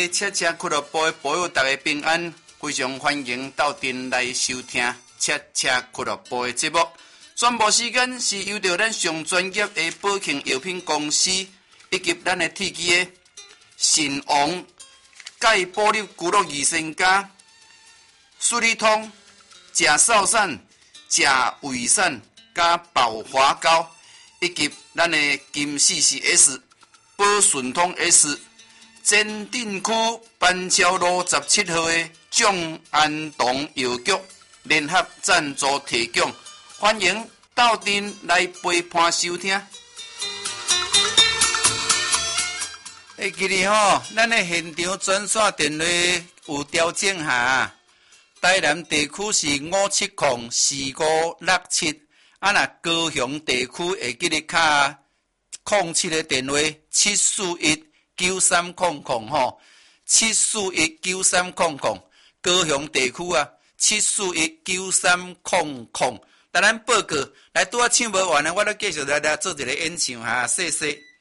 个车车俱乐部的保佑大家平安，非常欢迎到店来收听车车俱乐部的节目。宣布时间是由着咱上专业的保庆药品公司以及咱的铁机的神王钙保粒骨肉益生加、舒利通、钾少散、钾胃散加保华膏，以及咱的金44S、保顺通 S、前镇区板桥路17号的众安堂药局联合赞助提供，欢迎到店来陪伴收听。今日咱的现场专线电话有调整下，台南地区是5704567，若高雄地区会记得卡07的电话74193007419300，高雄地区7419300。但咱报告来拄啊唱无完啊，我咧继续来做一个演唱哈，细细。